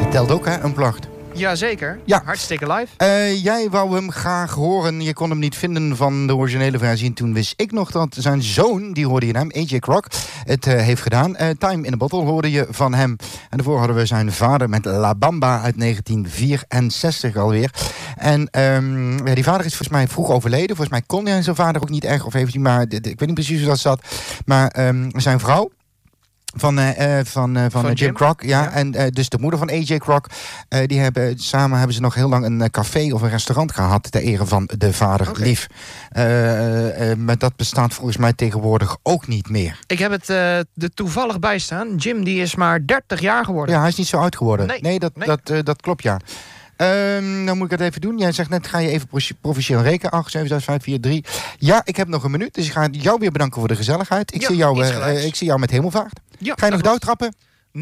telt ook, hè, Unplugged. Jazeker, Ja. Hartstikke live. Jij wou hem graag horen. Je kon hem niet vinden van de originele versie. En toen wist ik nog dat zijn zoon, die hoorde je hem, AJ Croc, het heeft gedaan. Time in a Bottle hoorde je van hem. En daarvoor hadden we zijn vader met La Bamba uit 1964 alweer. En die vader is volgens mij vroeg overleden. Volgens mij kon hij zijn vader ook niet erg. Of heeft hij maar, ik weet niet precies hoe dat zat. Maar zijn vrouw... Van Jim Croc, ja. En dus de moeder van AJ Croc. Samen hebben ze nog heel lang een café of een restaurant gehad ter ere van de vader lief. Maar dat bestaat volgens mij tegenwoordig ook niet meer. Ik heb het er toevallig bij staan. Jim die is maar 30 jaar geworden. Ja, hij is niet zo oud geworden. Nee. Dat klopt, ja. Dan moet ik het even doen. Jij zegt net, ga je even provincieel rekenen. 8, 7, 6, 5, 4, 3. Ja, ik heb nog een minuut. Dus ik ga jou weer bedanken voor de gezelligheid. Ik zie jou met hemelvaart. Ja, ga je nog doodtrappen?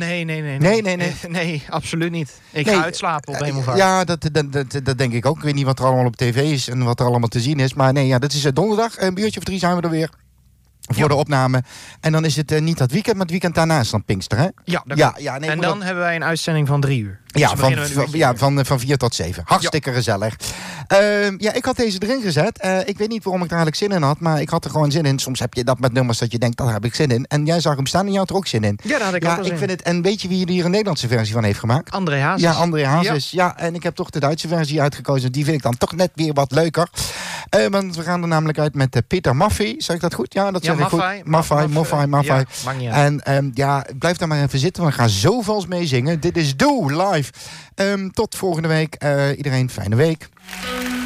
Nee, absoluut niet. Ik ga uitslapen op hemelvaart. Ja, dat denk ik ook. Ik weet niet wat er allemaal op tv is en wat er allemaal te zien is. Maar nee, ja, dat is donderdag. Een uurtje of 3 zijn we er weer. Voor de opname. En dan is het niet dat weekend, maar het weekend daarna is dan Pinkster, hè? Ja, en dan hebben wij een uitzending van 3 uur. Ja, van 4 tot 7. Hartstikke gezellig. Ik had deze erin gezet. Ik weet niet waarom ik er eigenlijk zin in had, maar ik had er gewoon zin in. Soms heb je dat met nummers dat je denkt, daar heb ik zin in. En jij zag hem staan en jij had er ook zin in. Ja, daar had ik ook zin in. Vind het. En weet je wie hier een Nederlandse versie van heeft gemaakt? André Hazes. Ja, André Hazes. Ja, en ik heb toch de Duitse versie uitgekozen. Die vind ik dan toch net weer wat leuker. Want we gaan er namelijk uit met Peter Maffay. Zeg ik dat goed? Ja, dat zeg ik goed. Maffay. En blijf daar maar even zitten, want we gaan zo vals mee zingen. Dit is Doe live. Tot volgende week. Iedereen fijne week.